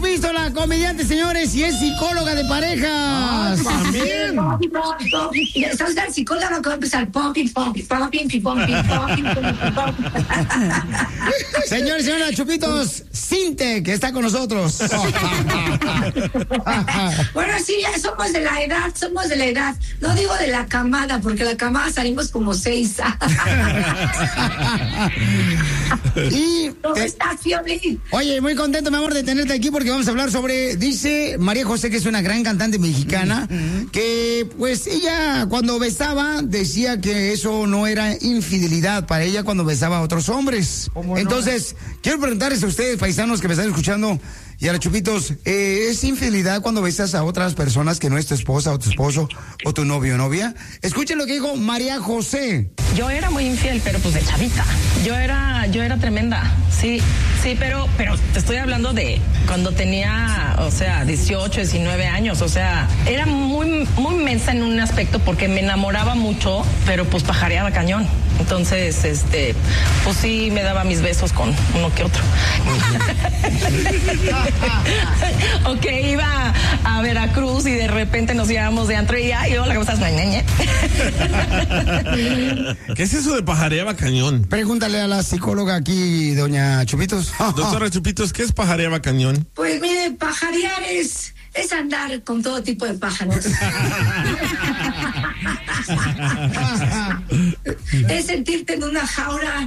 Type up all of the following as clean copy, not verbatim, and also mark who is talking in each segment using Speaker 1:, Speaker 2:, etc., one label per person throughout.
Speaker 1: Chupisto, la comediante, señores, y es psicóloga de parejas.
Speaker 2: También. Soy la psicóloga que va a empezar pumping.
Speaker 1: Señores y señoras, Chupitos, Cinte, que está con nosotros.
Speaker 2: Bueno, sí, ya somos de la edad. No digo de la camada, porque la camada salimos como 6. ¿Cómo estás, Fiori?
Speaker 1: Oye, muy contento, mi amor, de tenerte aquí porque vamos a hablar sobre, dice María José, que es una gran cantante mexicana, que pues ella cuando besaba decía que eso no era infidelidad para ella cuando besaba a otros hombres. Entonces, quiero preguntarles a ustedes, paisanos que me están escuchando, y a los Chupitos, ¿es infidelidad cuando besas a otras personas que no es tu esposa o tu esposo o tu novio o novia? Escuchen lo que dijo María José.
Speaker 3: Yo era muy infiel, pero pues de chavita. Yo era tremenda, sí, pero te estoy hablando de cuando tenía, 18, 19 años, era muy mensa en un aspecto porque me enamoraba mucho, pero pues pajareaba cañón. Entonces, pues sí me daba mis besos con uno que otro. Ok, iba a Veracruz y de repente nos íbamos de antro y yo la cosa es
Speaker 4: ¿Qué es eso de pajareaba cañón?
Speaker 1: Pregúntale a la psicóloga aquí, doña Chupitos.
Speaker 4: Doctora Chupitos, ¿qué es pajareaba cañón?
Speaker 2: Pues mire, pajarear es andar con todo tipo de pájaros. Es sentirte en una jaula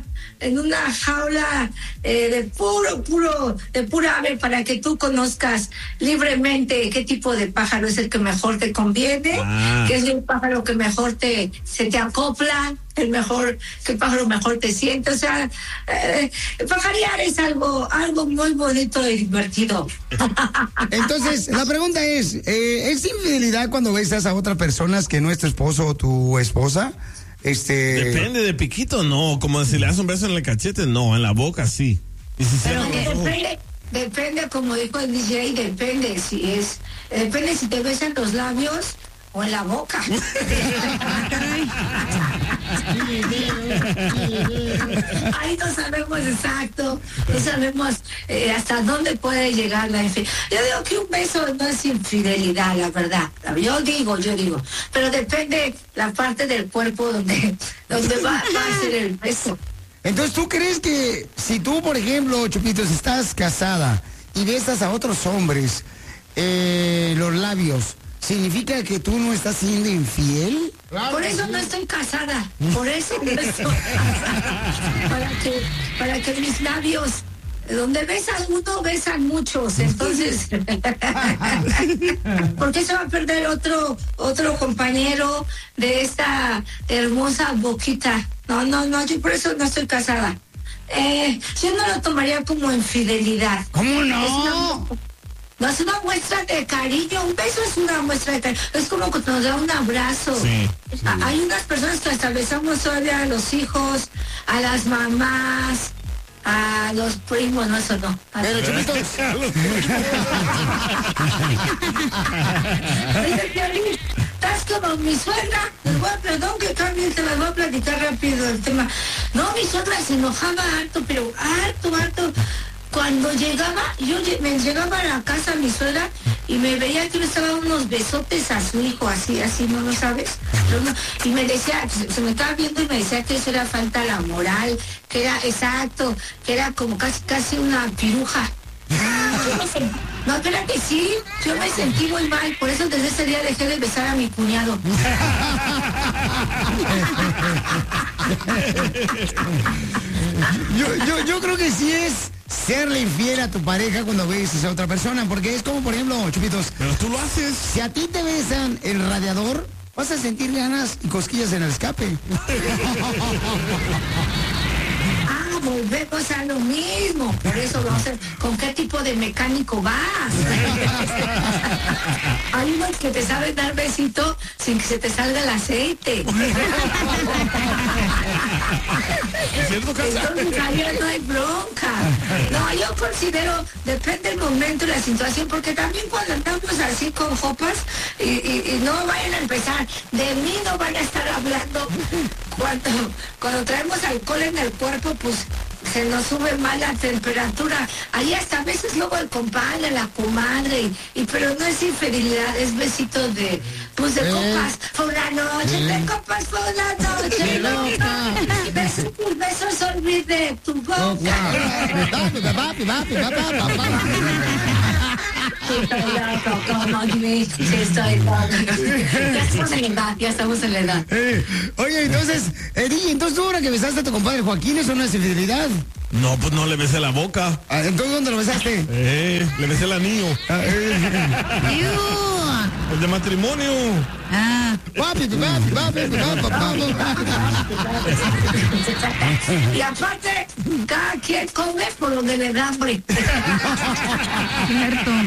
Speaker 2: de pura ave para que tú conozcas libremente qué tipo de pájaro es el que mejor te conviene, qué es el pájaro que mejor se te acopla, qué pájaro mejor te siente. Pajarear es algo muy bonito y divertido.
Speaker 1: Entonces, la pregunta es infidelidad cuando besas a otras personas que no es tu esposo o tu esposa?
Speaker 4: Depende, de piquito no, como si le das un beso en el cachete, no, en la boca sí. Y si
Speaker 2: pero depende, como dijo el DJ, depende si te besan los labios o en la boca. Ahí no sabemos exacto, no sabemos hasta dónde puede llegar la infidelidad. Yo digo que un beso no es infidelidad, la verdad. Yo digo, pero depende la parte del cuerpo donde va a ser el beso.
Speaker 1: Entonces, ¿tú crees que si tú, por ejemplo, Chupitos, estás casada y besas a otros hombres los labios, significa que tú no estás siendo infiel?
Speaker 2: Por eso no estoy casada, por eso no estoy casada. Para que mis labios, donde besan uno, besan muchos, entonces, ¿por qué se va a perder otro compañero de esta hermosa boquita? No, yo por eso no estoy casada. Yo no lo tomaría como infidelidad.
Speaker 1: ¿Cómo no?
Speaker 2: No es una muestra de cariño, un beso es una muestra de cariño, es como que nos da un abrazo.
Speaker 4: Sí.
Speaker 2: Hay unas personas que hasta besamos todavía a los hijos, a las mamás, a los primos, no, eso no.
Speaker 1: Pero Chupitos.
Speaker 2: Estás como mi suegra, perdón que cambie, te las voy a platicar rápido el tema. No, mi suegra se enojaba harto, pero harto. Cuando me llegaba a la casa mi suegra y me veía que le estaba unos besotes a su hijo, así, ¿no lo sabes? Y me decía, se me estaba viendo y me decía que eso era falta de la moral, que era exacto, que era como casi una piruja. No, espérate, sí, yo me sentí muy mal, por eso desde ese día dejé de besar a mi cuñado.
Speaker 1: Yo creo que sí es serle infiel a tu pareja cuando besas a otra persona, porque es como, por ejemplo, Chupitos,
Speaker 4: pero tú lo haces.
Speaker 1: Si a ti te besan el radiador, vas a sentir ganas y cosquillas en el escape.
Speaker 2: Volvemos a lo mismo, por eso vamos a ver con qué tipo de mecánico vas. Hay unos que te saben dar besito sin que se te salga el aceite. Entonces allá no hay bronca. No, yo considero, depende del momento y la situación, porque también cuando andamos así con jopas y no vayan a empezar, de mí no van a estar hablando cuando traemos alcohol en el cuerpo, pues se nos sube más la temperatura. Ahí hasta a veces luego el compadre, la comadre, pero no es infidelidad, es besitos de copas por la noche, de copas por la noche. Besos olvide tu boca. Ya estamos en la edad.
Speaker 1: Oye, entonces, DJ, entonces tú ahora que besaste a tu compadre Joaquín, ¿eso no es infidelidad?
Speaker 4: No, pues no le besé la boca.
Speaker 1: ¿Entonces dónde lo besaste?
Speaker 4: Le besé el anillo. El de matrimonio.
Speaker 2: Y aparte, cada quien come por donde le da hambre.
Speaker 5: Cierto.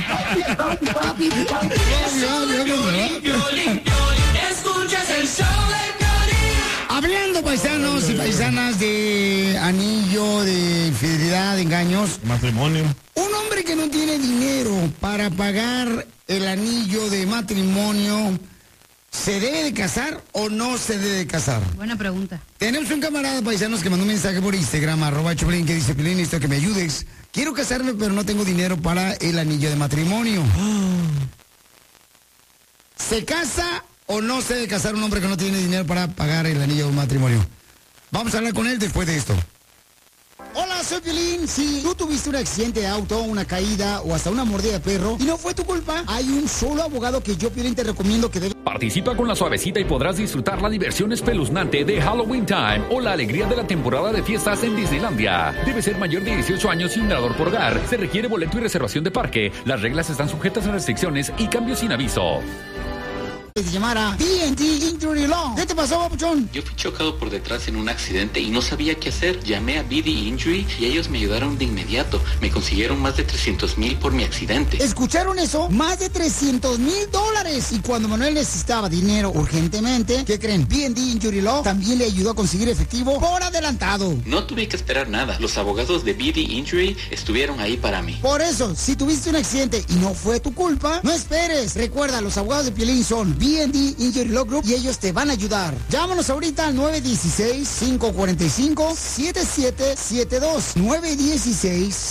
Speaker 2: Escuchas el show de Piolín.
Speaker 1: Hablando, paisanos y paisanas, de anillo, de infidelidad, de engaños.
Speaker 4: Matrimonio.
Speaker 1: Un hombre que no tiene dinero para pagar el anillo de matrimonio, ¿se debe de casar o no se debe de casar?
Speaker 5: Buena pregunta.
Speaker 1: Tenemos un camarada, paisanos, que mandó un mensaje por Instagram, @Choplin, que dice: Piolín, necesito que me ayudes. Quiero casarme, pero no tengo dinero para el anillo de matrimonio. ¿Se casa o no se debe casar un hombre que no tiene dinero para pagar el anillo de matrimonio? Vamos a hablar con él después de esto. Hola, soy Piolín. Si tú tuviste un accidente de auto, una caída o hasta una mordida de perro y no fue tu culpa, hay un solo abogado que yo, Piolín, te recomiendo que debe...
Speaker 6: Participa con la suavecita y podrás disfrutar la diversión espeluznante de Halloween Time o la alegría de la temporada de fiestas en Disneylandia. Debe ser mayor de 18 años sin nadador por hogar. Se requiere boleto y reservación de parque. Las reglas están sujetas a restricciones y cambios sin aviso.
Speaker 1: Se llamara B&D Injury Law. ¿Qué te pasó, papuchón?
Speaker 7: Yo fui chocado por detrás en un accidente y no sabía qué hacer. Llamé a BD Injury y ellos me ayudaron de inmediato. Me consiguieron más de $300,000 por mi accidente.
Speaker 1: ¿Escucharon eso? Más de $300,000. Y cuando Manuel necesitaba dinero urgentemente, ¿qué creen? B&D Injury Law también le ayudó a conseguir efectivo por adelantado.
Speaker 7: No tuve que esperar nada. Los abogados de BD Injury estuvieron ahí para mí.
Speaker 1: Por eso, si tuviste un accidente y no fue tu culpa, no esperes. Recuerda, los abogados de Piolín son B&D Injury Law Group y ellos te van a ayudar. Llámanos ahorita al 916-545-7772. 916